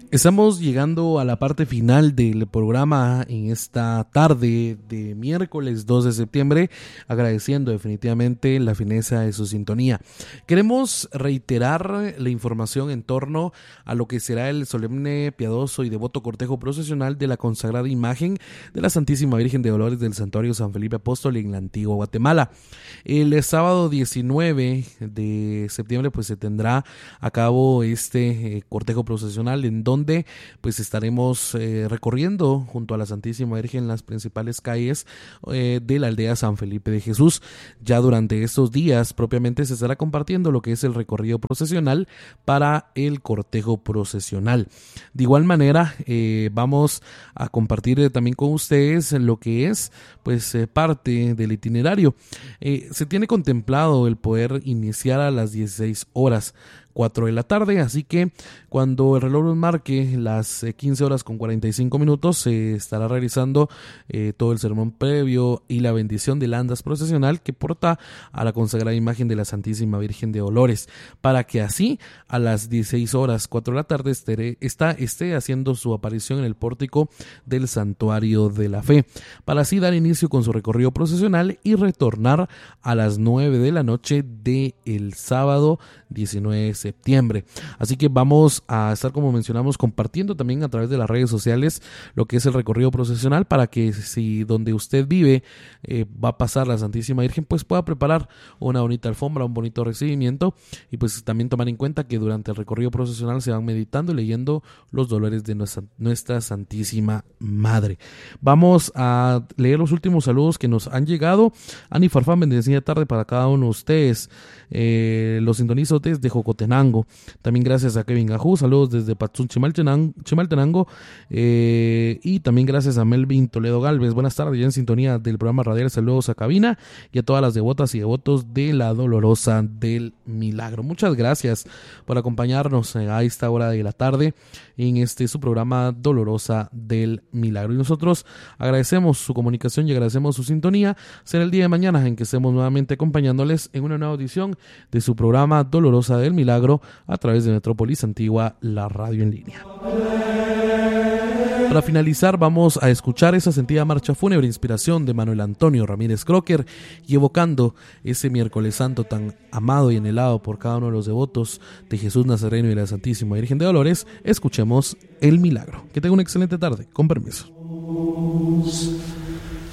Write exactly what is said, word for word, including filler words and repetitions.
Estamos llegando a la parte final del programa en esta tarde de miércoles dos de septiembre, agradeciendo definitivamente la fineza de su sintonía. Queremos reiterar la información en torno a lo que será el solemne, piadoso y devoto cortejo procesional de la consagrada imagen de la Santísima Virgen de Dolores del Santuario San Felipe Apóstol en la Antigua Guatemala. El sábado diecinueve de septiembre pues se tendrá a cabo este eh, cortejo procesional en donde donde pues estaremos eh, recorriendo junto a la Santísima Virgen las principales calles eh, de la aldea San Felipe de Jesús. Ya durante estos días propiamente se estará compartiendo lo que es el recorrido procesional para el cortejo procesional. De igual manera eh, vamos a compartir eh, también con ustedes lo que es pues eh, parte del itinerario. Eh, se tiene contemplado el poder iniciar a las dieciséis horas, cuatro de la tarde, así que cuando el reloj nos marque las quince horas con cuarenta y cinco minutos se estará realizando eh, todo el sermón previo y la bendición del andas procesional que porta a la consagrada imagen de la Santísima Virgen de Dolores, para que así a las dieciséis horas cuatro de la tarde esté, está, esté haciendo su aparición en el pórtico del Santuario de la Fe, para así dar inicio con su recorrido procesional y retornar a las nueve de la noche del sábado diecinueve de septiembre. Así que vamos a estar, como mencionamos, compartiendo también a través de las redes sociales lo que es el recorrido procesional, para que si donde usted vive eh, va a pasar la Santísima Virgen, pues pueda preparar una bonita alfombra, un bonito recibimiento, y pues también tomar en cuenta que durante el recorrido procesional se van meditando y leyendo los dolores de nuestra, nuestra Santísima Madre. Vamos a leer los últimos saludos que nos han llegado. Ani Farfán, bendecida tarde para cada uno de ustedes. Eh, los sintonizo desde Jocotenango. También gracias a Kevin Gajú, saludos desde Patzún, Chimaltenango, Chimaltenango eh, y también gracias a Melvin Toledo Galvez. Buenas tardes, ya en sintonía del programa radial. Saludos a cabina y a todas las devotas y devotos de la Dolorosa del Milagro. Muchas gracias por acompañarnos a esta hora de la tarde en este su programa Dolorosa del Milagro, y nosotros agradecemos su comunicación y agradecemos su sintonía. Será el día de mañana en que estemos nuevamente acompañándoles en una nueva edición de su programa Dolorosa del Milagro a través de Metrópolis Antigua, la radio en línea. Para finalizar, vamos a escuchar esa sentida marcha fúnebre, inspiración de Manuel Antonio Ramírez Crocker, y evocando ese miércoles santo tan amado y anhelado por cada uno de los devotos de Jesús Nazareno y de la Santísima Virgen de Dolores, escuchemos el milagro. Que tenga una excelente tarde, con permiso.